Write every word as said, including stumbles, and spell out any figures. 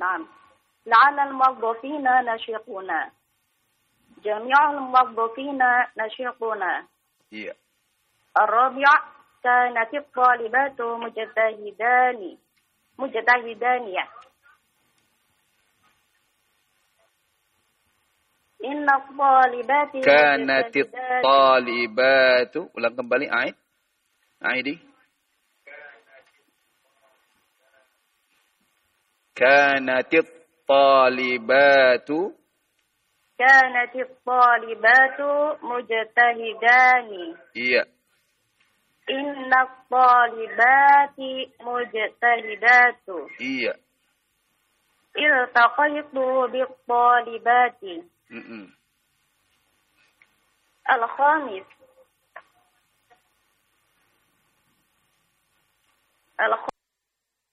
نعم. لعل الموظفين نشيطون. جميع الموظفين نشيطون. Iya. الرابع كانت الطالبات مجتهدان مجتهدان إن الطالبات Kanatit مجتهدان. talibatu. Ulang kembali Aid. Aidi. Kanatit talibatu. كانت الطالبات مجتهدان Iya. إن الطالبات مجتهدات Iya. التقيت بالطالبات. Mm-mm. الخامس الخ...